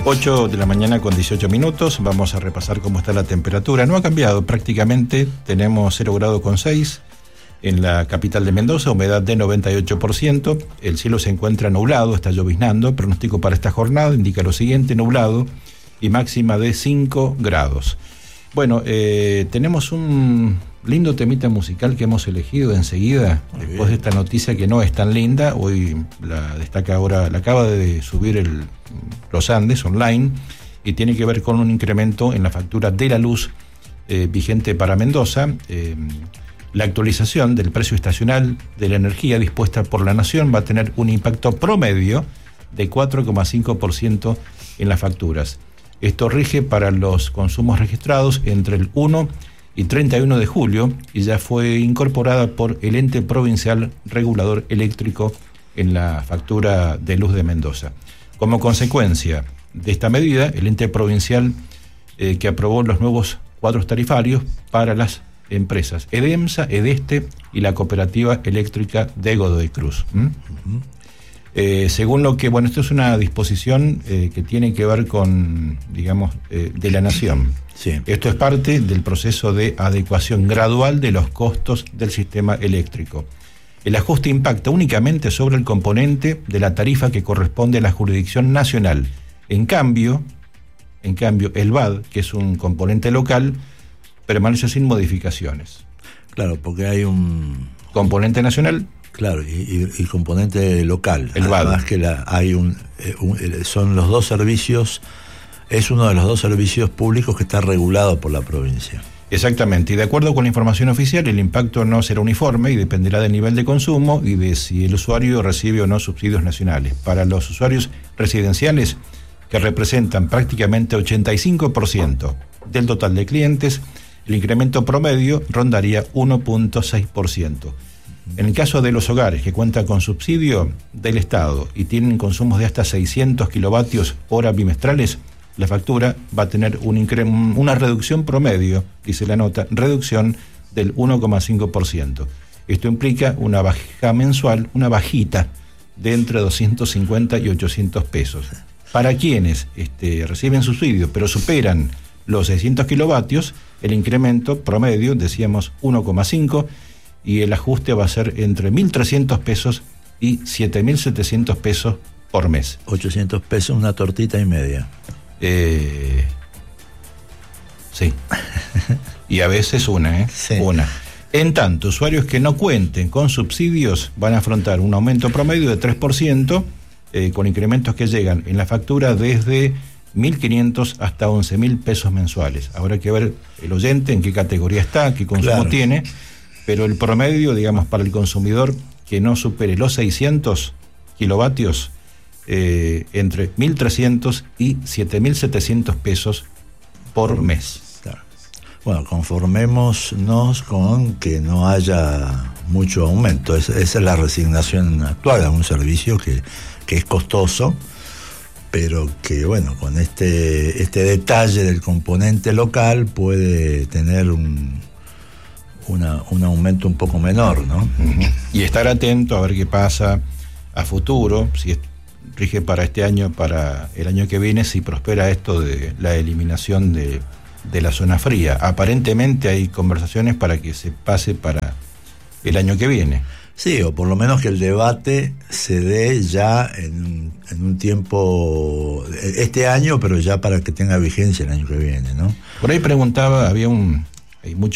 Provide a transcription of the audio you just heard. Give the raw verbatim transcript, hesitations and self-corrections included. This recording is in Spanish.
ocho de la mañana con dieciocho minutos, vamos a repasar cómo está la temperatura. No ha cambiado prácticamente, tenemos cero grados con seis en la capital de Mendoza, humedad de noventa y ocho por ciento, el cielo se encuentra nublado, está lloviznando, pronóstico para esta jornada indica lo siguiente, nublado y máxima de cinco grados. Bueno, eh, tenemos un lindo temita musical que hemos elegido enseguida, Muy después bien. de esta noticia que no es tan linda, hoy la destaca ahora, la acaba de subir el, los Andes online, y tiene que ver con un incremento en la factura de la luz eh, vigente para Mendoza. Eh, la actualización del precio estacional de la energía dispuesta por la Nación va a tener un impacto promedio de cuatro coma cinco por ciento en las facturas. Esto rige para los consumos registrados entre el uno y treinta y uno de julio y ya fue incorporada por el ente provincial regulador eléctrico en la factura de luz de Mendoza. Como consecuencia de esta medida, el ente provincial eh, que aprobó los nuevos cuadros tarifarios para las empresas EDEMSA, EDESTE y la Cooperativa Eléctrica de Godoy Cruz. ¿Mm? Uh-huh. Eh, según lo que, bueno, esto es una disposición eh, que tiene que ver con, digamos, eh, de la Nación. Sí. Esto es parte del proceso de adecuación gradual de los costos del sistema eléctrico. El ajuste impacta únicamente sobre el componente de la tarifa que corresponde a la jurisdicción nacional. En cambio, en cambio, el V A D, que es un componente local, permanece sin modificaciones. Claro, porque hay un componente nacional. Claro, y, y, y componente local. El V A D. Además que la, hay un, eh, un, son los dos servicios, es uno de los dos servicios públicos que está regulado por la provincia. Exactamente, y de acuerdo con la información oficial, el impacto no será uniforme y dependerá del nivel de consumo y de si el usuario recibe o no subsidios nacionales. Para los usuarios residenciales, que representan prácticamente ochenta y cinco por ciento del total de clientes, el incremento promedio rondaría uno punto seis por ciento. En el caso de los hogares que cuentan con subsidio del Estado y tienen consumos de hasta seiscientos kilovatios hora bimestrales, la factura va a tener un incre- una reducción promedio, dice la nota, reducción del uno coma cinco por ciento. Esto implica una baja mensual, una bajita de entre doscientos cincuenta y ochocientos pesos. Para quienes este, reciben subsidio pero superan los seiscientos kilovatios, el incremento promedio, decíamos, uno coma cinco, y el ajuste va a ser entre mil trescientos pesos y siete mil setecientos pesos por mes. ochocientos pesos, una tortita y media. Eh, sí. Y a veces una, ¿eh? Sí. Una. En tanto, usuarios que no cuenten con subsidios van a afrontar un aumento promedio de tres por ciento, eh, con incrementos que llegan en la factura desde mil quinientos hasta once mil pesos mensuales. Ahora hay que ver el oyente en qué categoría está, qué consumo Claro. tiene, pero el promedio, digamos, para el consumidor que no supere los seiscientos kilovatios, eh, entre mil trescientos y siete mil setecientos pesos por mes. Claro. Bueno, conformémonos con que no haya mucho aumento. Es, esa es la resignación actual a un servicio que, que es costoso, pero que, bueno, con este, este detalle del componente local puede tener un, una, un aumento un poco menor, ¿no? Uh-huh. Y estar atento a ver qué pasa a futuro, si es, rige para este año, para el año que viene, si prospera esto de la eliminación de, de la zona fría. Aparentemente hay conversaciones para que se pase para el año que viene. Sí, o por lo menos que el debate se dé ya en, en un tiempo, este año, pero ya para que tenga vigencia el año que viene, ¿no? Por ahí preguntaba, había un, hay mucho